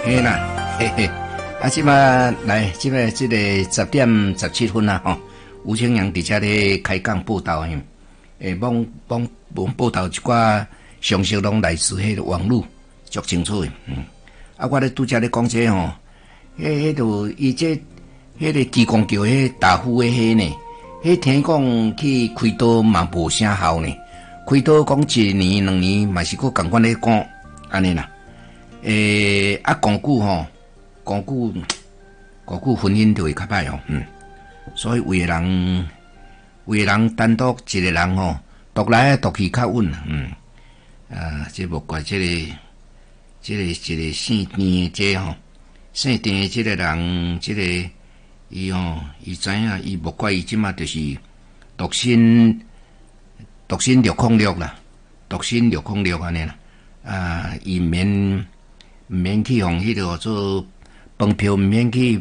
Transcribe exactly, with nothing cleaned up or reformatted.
嘿啦，嘿嘿，啊，即马来，即马即个十点十七分啊，吼，吴清阳伫遮咧开讲报道诶，诶，网网网报道一寡详细拢来自迄个网络，足清楚诶，嗯，啊，我咧拄则咧讲这吼，迄迄度伊这迄个基光桥迄大夫诶迄呢，迄听讲去开刀嘛无啥效呢，开刀讲一年两年嘛是佫共款咧讲安尼啦。诶、欸，啊，讲久吼，讲久，讲久婚姻就会较歹哦，嗯，所以有诶人，有诶人单独一个人吼，独来独去较稳，嗯，啊，这无怪这个，这个一个姓丁这吼，姓丁的这个人，这个伊吼，伊知影，伊无怪伊即马就是独身，独身六控六啦，独身六控六安尼啦，啊，伊免。毋免去用迄个做饭票，毋免去